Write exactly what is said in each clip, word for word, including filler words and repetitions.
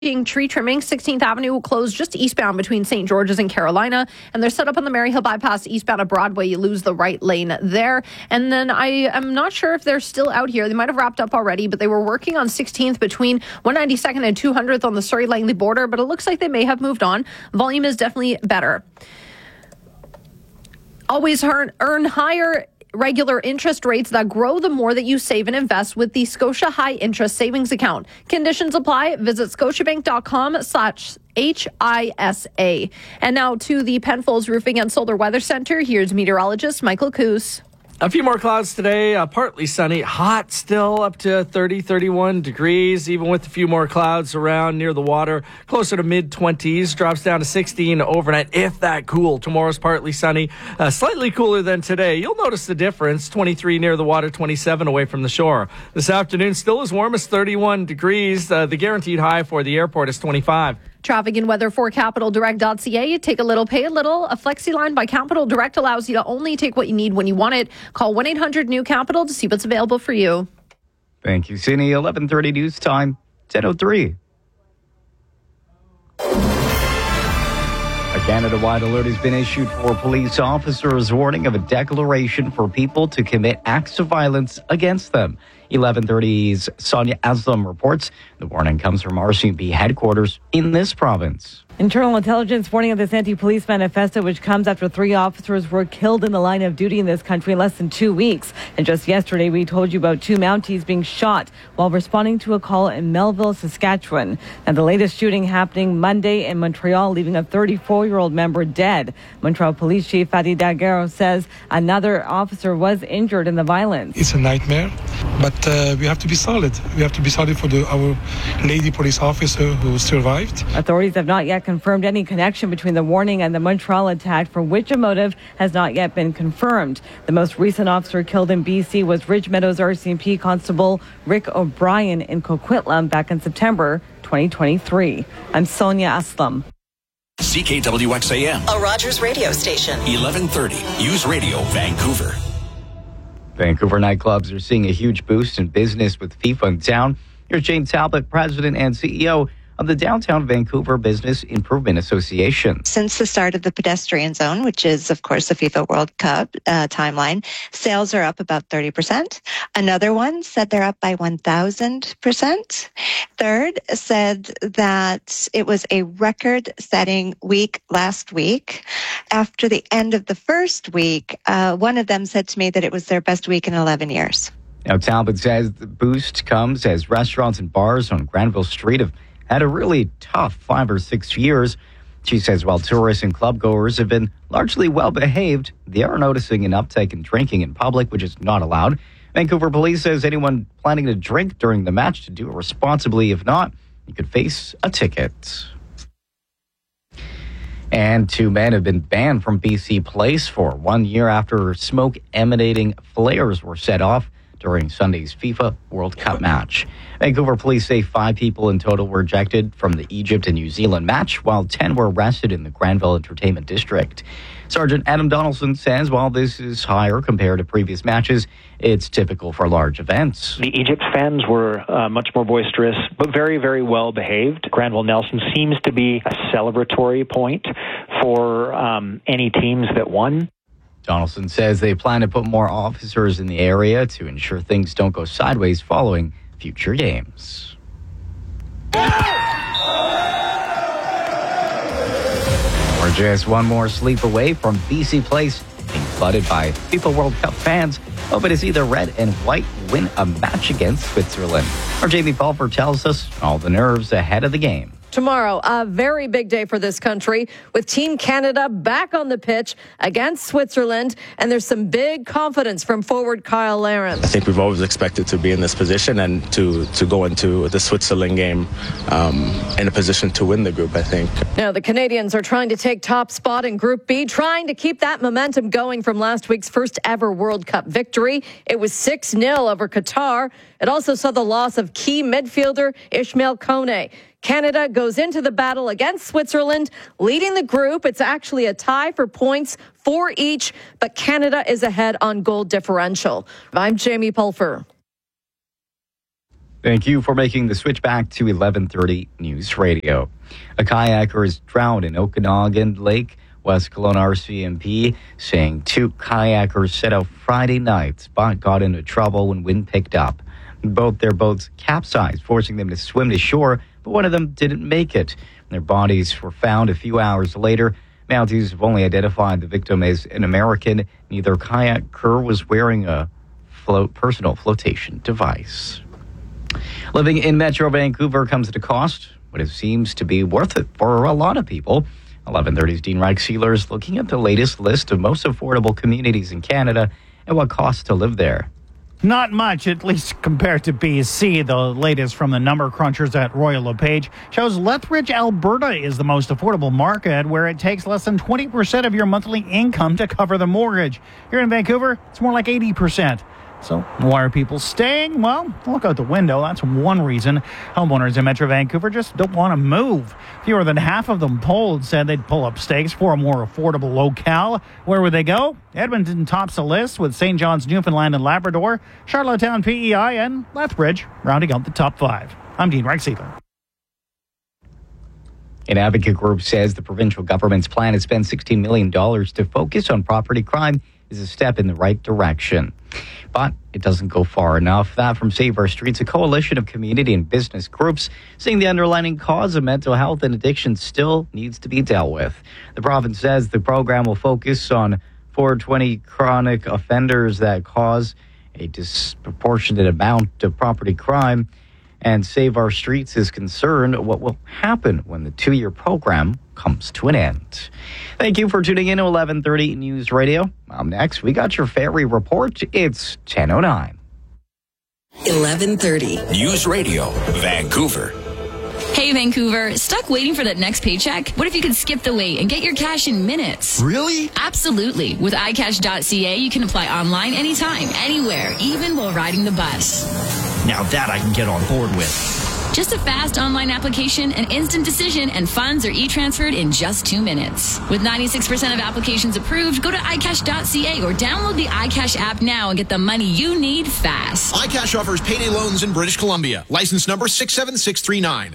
Tree trimming. sixteenth Avenue will close just eastbound between Saint George's and Carolina, and they're set up on the Maryhill bypass eastbound of Broadway. You lose the right lane there. And then I am not sure if they're still out here. They might have wrapped up already, but they were working on sixteenth between one ninety-second and two hundredth on the Surrey-Langley border, but it looks like they may have moved on. Volume is definitely better. Always earn, earn higher regular interest rates that grow the more that you save and invest with the Scotia High Interest Savings Account. Conditions apply. Visit scotiabank.com slash H I S A. And now to the Penfolds Roofing and Solar Weather Center. Here's meteorologist Michael Coos. A few more clouds today, uh, partly sunny, hot still up to thirty, thirty-one degrees, even with a few more clouds around near the water, closer to mid twenties, drops down to sixteen overnight, if that cool. Tomorrow's partly sunny, uh, slightly cooler than today. You'll notice the difference, twenty-three near the water, twenty-seven away from the shore. This afternoon, still as warm as thirty-one degrees. Uh, the guaranteed high for the airport is twenty-five. Traffic and weather for capital direct dot c a. Take a little, pay a little. A flexi line by Capital Direct allows you to only take what you need when you want it. Call one eight hundred new capital to see what's available for you. Thank you, Cindy. eleven thirty news time, ten oh three. A Canada-wide alert has been issued for police officers warning of a declaration for people to commit acts of violence against them. eleven thirty's Sonia Aslam reports. The warning comes from R C M P headquarters in this province. Internal intelligence warning of this anti-police manifesto, which comes after three officers were killed in the line of duty in this country in less than two weeks. And just yesterday, we told you about two Mounties being shot while responding to a call in Melville, Saskatchewan. And the latest shooting happening Monday in Montreal, leaving a thirty-four-year-old member dead. Montreal Police Chief Fadi Daguerre says another officer was injured in the violence. It's a nightmare, but uh, we have to be solid. We have to be solid for the, our lady police officer who survived. Authorities have not yet confirmed any connection between the warning and the Montreal attack, for which a motive has not yet been confirmed. The most recent officer killed in B C was Ridge Meadows R C M P Constable Rick O'Brien in Coquitlam back in September twenty twenty-three. I'm Sonia Aslam. C K W X A M, a Rogers radio station. eleven thirty, News Radio, Vancouver. Vancouver nightclubs are seeing a huge boost in business with FIFA in town. Here's Jane Talbot, President and C E O of the Downtown Vancouver Business Improvement Association. Since the start of the pedestrian zone, which is, of course, the FIFA World Cup uh, timeline, sales are up about thirty percent. Another one said they're up by one thousand percent. Third said that it was a record-setting week last week. After the end of the first week, uh, one of them said to me that it was their best week in eleven years. Now, Talbot says the boost comes as restaurants and bars on Granville Street have had a really tough five or six years. She says while tourists and clubgoers have been largely well behaved, they are noticing an uptick in drinking in public, which is not allowed. Vancouver Police says anyone planning to drink during the match to do it responsibly. If not, you could face a ticket. And two men have been banned from B C Place for one year after smoke emanating flares were set off during Sunday's FIFA World Cup match. Vancouver police say five people in total were ejected from the Egypt and New Zealand match, while ten were arrested in the Granville Entertainment District. Sergeant Adam Donaldson says while this is higher compared to previous matches, it's typical for large events. The Egypt fans were uh, much more boisterous, but very, very well behaved. Granville Nelson seems to be a celebratory point for um, any teams that won. Donaldson says they plan to put more officers in the area to ensure things don't go sideways following future games. We're just one more sleep away from B C Place being flooded by FIFA World Cup fans hoping to see the red and white win a match against Switzerland. Our Jamie Pulver tells us all the nerves ahead of the game. Tomorrow, a very big day for this country with Team Canada back on the pitch against Switzerland. And there's some big confidence from forward Kyle Larin. I think we've always expected to be in this position and to, to go into the Switzerland game um, in a position to win the group, I think. Now, the Canadians are trying to take top spot in Group B, trying to keep that momentum going from last week's first ever World Cup victory. It was six nil over Qatar. It also saw the loss of key midfielder Ismail Kone. Canada goes into the battle against Switzerland, leading the group. It's actually a tie for points, for each, but Canada is ahead on goal differential. I'm Jamie Pulver. Thank you for making the switch back to eleven thirty News Radio. A kayaker is drowned in Okanagan Lake. West Kelowna R C M P saying two kayakers set out Friday night but got into trouble when wind picked up. Both their boats capsized, forcing them to swim to shore, but one of them didn't make it. Their bodies were found a few hours later. Mounties have only identified the victim as an American. Neither kayaker was wearing a float personal flotation device. Living in Metro Vancouver comes at a cost, but it seems to be worth it for a lot of people. eleven thirty's Dean Reichseeler is looking at the latest list of most affordable communities in Canada and what costs to live there. Not much, at least compared to B C. The latest from the number crunchers at Royal LePage shows Lethbridge, Alberta is the most affordable market, where it takes less than twenty percent of your monthly income to cover the mortgage. Here in Vancouver, it's more like eighty percent. So why are people staying? Well, look out the window. That's one reason. Homeowners in Metro Vancouver just don't want to move. Fewer than half of them polled said they'd pull up stakes for a more affordable locale. Where would they go? Edmonton tops the list with Saint John's, Newfoundland and Labrador, Charlottetown, P E I, and Lethbridge rounding out the top five. I'm Dean Reichseeler. An advocate group says the provincial government's plan to spend sixteen million dollars to focus on property crime is a step in the right direction. But it doesn't go far enough. That from Save Our Streets, a coalition of community and business groups saying the underlying cause of mental health and addiction still needs to be dealt with. The province says the program will focus on four hundred twenty chronic offenders that cause a disproportionate amount of property crime. And Save Our Streets is concerned what will happen when the two-year program comes to an end. Thank you for tuning in to eleven thirty News Radio. Um, next, we got your ferry report. It's ten oh nine. eleven thirty News Radio, Vancouver. Hey, Vancouver, stuck waiting for that next paycheck? What if you could skip the wait and get your cash in minutes? Really? Absolutely. With i cash dot c a, you can apply online anytime, anywhere, even while riding the bus. Now that I can get on board with. Just a fast online application, an instant decision, and funds are e-transferred in just two minutes. With ninety-six percent of applications approved, go to i cash dot c a or download the iCash app now and get the money you need fast. iCash offers payday loans in British Columbia. License number six seven six three nine.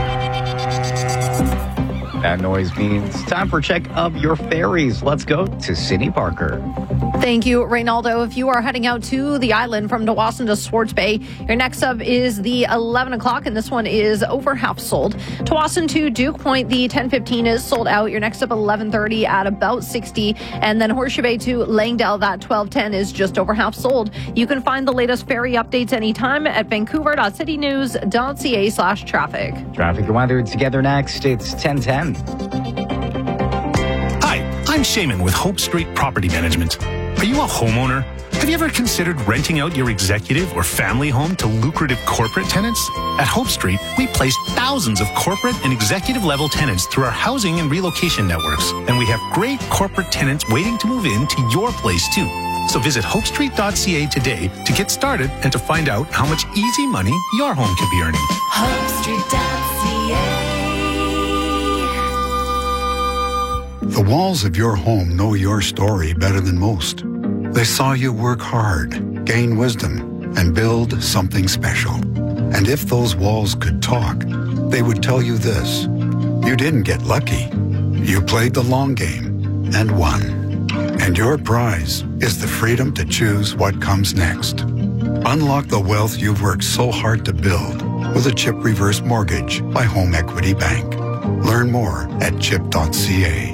That noise means time for check of your ferries. Let's go to Cindy Parker. Thank you, Reynaldo. If you are heading out to the island from Dawson to Swartz Bay, your next up is the eleven o'clock, and this one is over half sold. Dawson to Duke Point, the ten fifteen is sold out. Your next up, eleven thirty at about sixty. And then Horseshoe Bay to Langdale, that twelve ten is just over half sold. You can find the latest ferry updates anytime at vancouver dot city news dot c a slash traffic. Traffic and weather together next. It's ten ten. Hi, I'm Shaman with Hope Street Property Management. Are you a homeowner? Have you ever considered renting out your executive or family home to lucrative corporate tenants? At Hope Street, we place thousands of corporate and executive level tenants through our housing and relocation networks. And we have great corporate tenants waiting to move in to your place too. So visit hope street dot c a today to get started and to find out how much easy money your home could be earning. hope street dot c a. The walls of your home know your story better than most. They saw you work hard, gain wisdom, and build something special. And if those walls could talk, they would tell you this: you didn't get lucky. You played the long game and won. And your prize is the freedom to choose what comes next. Unlock the wealth you've worked so hard to build with a CHIP Reverse Mortgage by Home Equity Bank. Learn more at chip dot c a.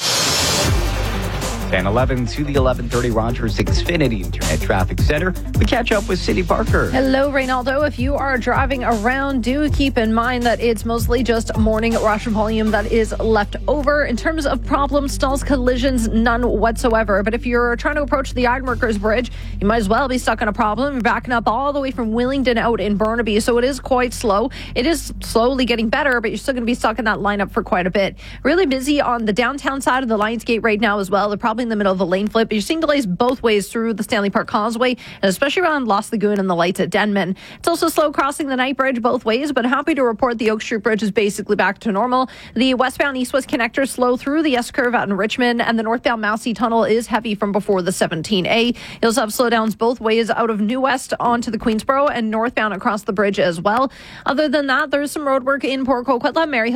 ten eleven to the eleven thirty Rogers Xfinity Internet Traffic Center. We catch up with Cindy Parker. Hello, Reynaldo. If you are driving around, do keep in mind that it's mostly just morning rush volume that is left over. In terms of problems, stalls, collisions, none whatsoever. But if you're trying to approach the Ironworkers Bridge, you might as well be stuck in a problem. You're backing up all the way from Willingdon out in Burnaby, so it is quite slow. It is slowly getting better, but you're still going to be stuck in that lineup for quite a bit. Really busy on the downtown side of the Lionsgate right now as well. The problem helping the middle of the lane flip. You're seeing delays both ways through the Stanley Park Causeway, and especially around Lost Lagoon and the lights at Denman. It's also slow crossing the Night Bridge both ways, but happy to report the Oak Street Bridge is basically back to normal. The westbound east-west connector slow through the S-curve out in Richmond, and the northbound Massey Tunnel is heavy from before the seventeen A. You also have slowdowns both ways out of New West onto the Queensboro and northbound across the bridge as well. Other than that, there's some road work in Port Coquitlam, Maryhill